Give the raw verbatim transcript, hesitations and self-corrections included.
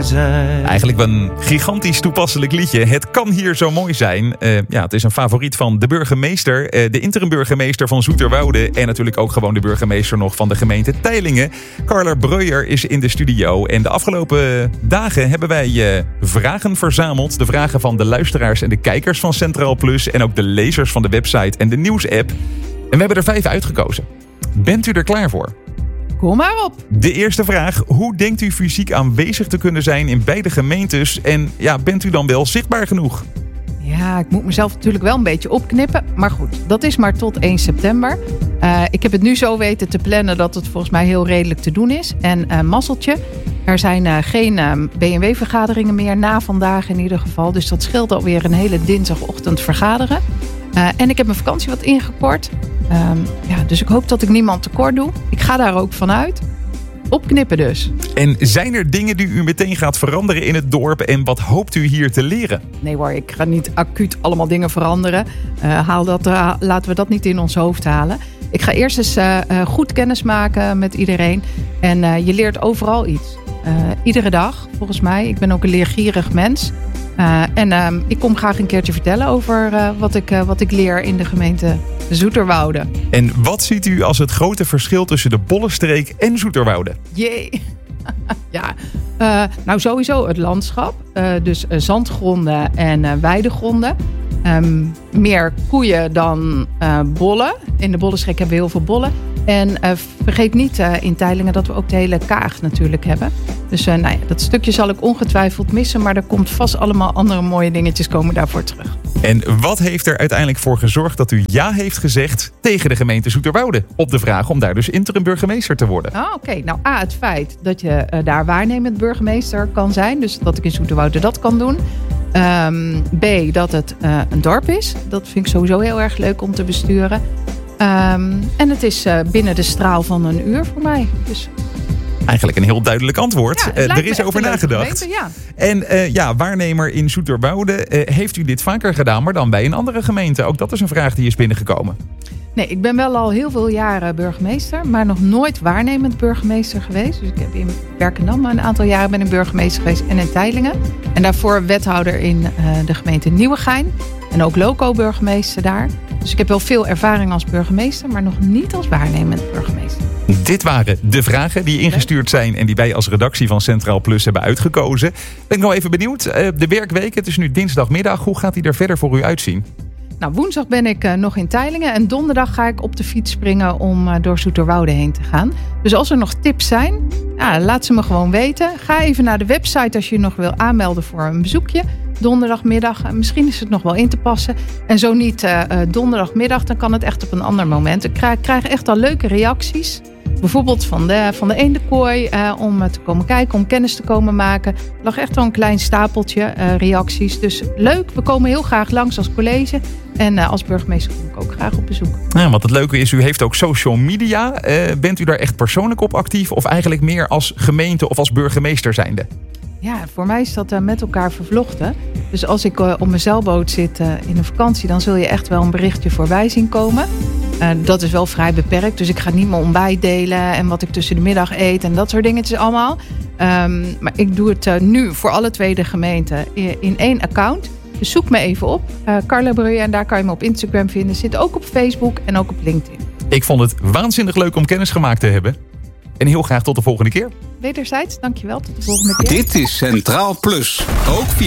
zijn. Eigenlijk een gigantisch toepasselijk liedje. Het kan hier zo mooi zijn. Uh, ja, het is een favoriet van de burgemeester, uh, de interim-burgemeester van Zoeterwoude en natuurlijk ook gewoon de burgemeester nog van de gemeente Teylingen. Carla Breuer is in de studio en de afgelopen dagen hebben wij uh, vragen verzameld. De vragen van de luisteraars en de kijkers van Centraal Plus en ook de lezers van de website en de nieuwsapp. En we hebben er vijf uitgekozen. Bent u er klaar voor? Kom maar op. De eerste vraag. Hoe denkt u fysiek aanwezig te kunnen zijn in beide gemeentes? En ja, bent u dan wel zichtbaar genoeg? Ja, ik moet mezelf natuurlijk wel een beetje opknippen. Maar goed, dat is maar tot één september. Uh, ik heb het nu zo weten te plannen dat het volgens mij heel redelijk te doen is. En uh, mazzeltje, er zijn uh, geen uh, B N W-vergaderingen meer na vandaag in ieder geval. Dus dat scheelt alweer een hele dinsdagochtend vergaderen. Uh, en ik heb mijn vakantie wat ingekort. Um, ja, dus ik hoop dat ik niemand tekort doe. Ik ga daar ook vanuit. Opknippen dus. En zijn er dingen die u meteen gaat veranderen in het dorp? En wat hoopt u hier te leren? Nee hoor, ik ga niet acuut allemaal dingen veranderen. Uh, haal dat, uh, laten we dat niet in ons hoofd halen. Ik ga eerst eens uh, uh, goed kennis maken met iedereen. En uh, je leert overal iets. Uh, iedere dag, volgens mij. Ik ben ook een leergierig mens. Uh, en uh, ik kom graag een keertje vertellen over uh, wat, ik, uh, wat ik leer in de gemeente Zoeterwoude. En wat ziet u als het grote verschil tussen de Bollenstreek en Zoeterwoude? Jee. ja, uh, nou sowieso het landschap. Uh, dus uh, zandgronden en uh, weidegronden. Um, meer koeien dan uh, bollen. In de Bollenstreek hebben we heel veel bollen. En uh, vergeet niet uh, in Teylingen dat we ook de hele Kaag natuurlijk hebben. Dus uh, nou ja, dat stukje zal ik ongetwijfeld missen. Maar er komt vast allemaal andere mooie dingetjes komen daarvoor terug. En wat heeft er uiteindelijk voor gezorgd dat u ja heeft gezegd tegen de gemeente Zoeterwoude? Op de vraag om daar dus interim burgemeester te worden. Ah, Oké, okay. Nou A, het feit dat je uh, daar waarnemend burgemeester kan zijn. Dus dat ik in Zoeterwoude dat kan doen. Um, B, dat het uh, een dorp is. Dat vind ik sowieso heel erg leuk om te besturen. Um, en het is uh, binnen de straal van een uur voor mij. Dus... Eigenlijk een heel duidelijk antwoord. Ja, uh, er is over nagedacht. Gemeente, ja. En uh, ja, waarnemer in Zoeterwoude. Uh, heeft u dit vaker gedaan, maar dan bij een andere gemeente? Ook dat is een vraag die is binnengekomen. Nee, ik ben wel al heel veel jaren burgemeester, maar nog nooit waarnemend burgemeester geweest. Dus ik heb in Werkendam een aantal jaren ben ik burgemeester geweest en in Teylingen. En daarvoor wethouder in uh, de gemeente Nieuwegein. En ook loco-burgemeester daar. Dus ik heb wel veel ervaring als burgemeester, maar nog niet als waarnemend burgemeester. Dit waren de vragen die ingestuurd zijn en die wij als redactie van Centraal Plus hebben uitgekozen. Ben ik nog even benieuwd. Uh, de werkweek, het is nu dinsdagmiddag. Hoe gaat die er verder voor u uitzien? Nou, woensdag ben ik uh, nog in Teylingen en donderdag ga ik op de fiets springen om uh, door Zoeterwoude heen te gaan. Dus als er nog tips zijn, ja, laat ze me gewoon weten. Ga even naar de website als je je nog wil aanmelden voor een bezoekje. Donderdagmiddag, misschien is het nog wel in te passen. En zo niet uh, donderdagmiddag, dan kan het echt op een ander moment. Ik krijg, krijg echt al leuke reacties. Bijvoorbeeld van de, van de eendenkooi uh, om te komen kijken, om kennis te komen maken. Er lag echt wel een klein stapeltje uh, reacties. Dus leuk, we komen heel graag langs als college. En uh, als burgemeester kom ik ook graag op bezoek. Ja, wat het leuke is, u heeft ook social media. Uh, bent u daar echt persoonlijk op actief? Of eigenlijk meer als gemeente of als burgemeester zijnde? Ja, voor mij is dat uh, met elkaar vervlochten. Dus als ik uh, op mijn zeilboot zit uh, in een vakantie, dan zul je echt wel een berichtje voorbij zien komen. Uh, dat is wel vrij beperkt, dus ik ga niet mijn ontbijt delen en wat ik tussen de middag eet en dat soort dingetjes allemaal. Um, maar ik doe het uh, nu voor alle twee de gemeenten in, in één account. Dus zoek me even op, uh, Carla Breuer, en daar kan je me op Instagram vinden. Zit ook op Facebook en ook op LinkedIn. Ik vond het waanzinnig leuk om kennis gemaakt te hebben. En heel graag tot de volgende keer. Wederzijds, dankjewel. Tot de volgende keer. Dit is Centraal Plus. Ook via